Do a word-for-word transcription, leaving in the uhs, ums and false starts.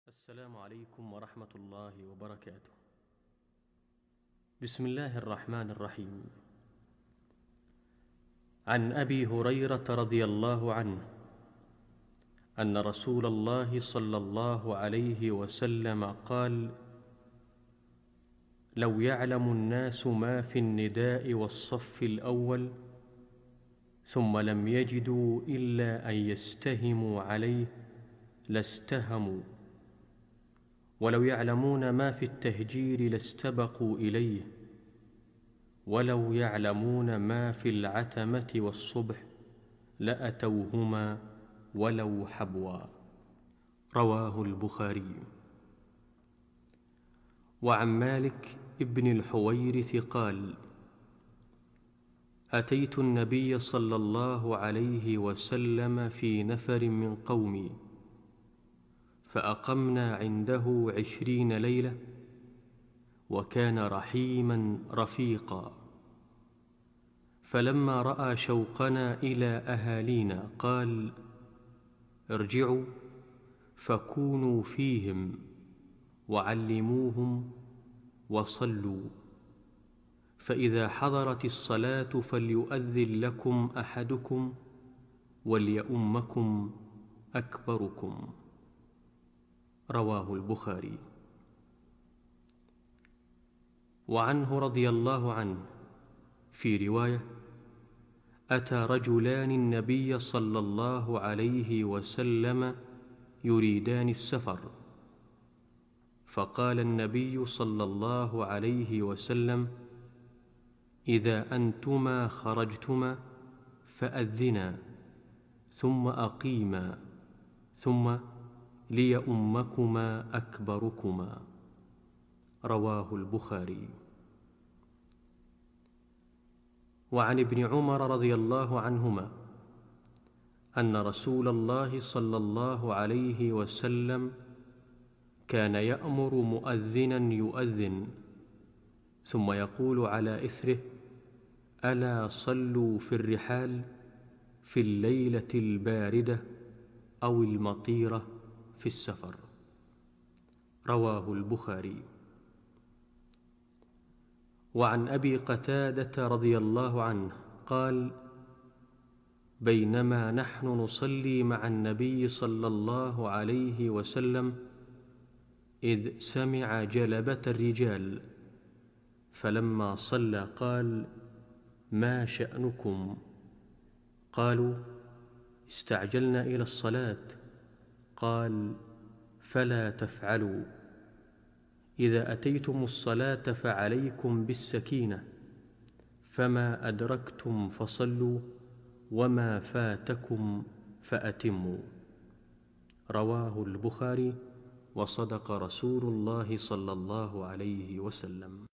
السلام عليكم ورحمة الله وبركاته. بسم الله الرحمن الرحيم. عن أبي هريرة رضي الله عنه أن رسول الله صلى الله عليه وسلم قال: لو يعلم الناس ما في النداء والصف الأول ثم لم يجدوا إلا أن يستهموا عليه لاستهموا، ولو يعلمون ما في التهجير لاستبقوا إليه، ولو يعلمون ما في العتمة والصبح لأتوهما ولو حبوا. رواه البخاري. وعن مالك ابن الحويرث قال: أتيت النبي صلى الله عليه وسلم في نفر من قومي، فأقمنا عنده عشرين ليلة، وكان رحيما رفيقا. فلما رأى شوقنا إلى أهالينا قال: ارجعوا فكونوا فيهم وعلموهم وصلوا، فإذا حضرت الصلاة فليؤذن لكم أحدكم وليؤمكم أكبركم. رواه البخاري. وعنه رضي الله عنه في رواية: أتى رجلان النبي صلى الله عليه وسلم يريدان السفر، فقال النبي صلى الله عليه وسلم: إذا أنتما خرجتما فأذنا ثم أقيما ثم ليؤمكما أكبركما. رواه البخاري. وعن ابن عمر رضي الله عنهما أن رسول الله صلى الله عليه وسلم كان يأمر مؤذنا يؤذن ثم يقول على إثره: ألا صلوا في الرحال في الليلة الباردة أو المطيرة في السفر. رواه البخاري. وعن أبي قتادة رضي الله عنه قال: بينما نحن نصلي مع النبي صلى الله عليه وسلم إذ سمع جلبة الرجال، فلما صلى قال: ما شأنكم؟ قالوا: استعجلنا إلى الصلاة. قال: فلا تفعلوا، إذا أتيتم الصلاة فعليكم بالسكينة، فما أدركتم فصلوا وما فاتكم فأتموا. رواه البخاري. وصدق رسول الله صلى الله عليه وسلم.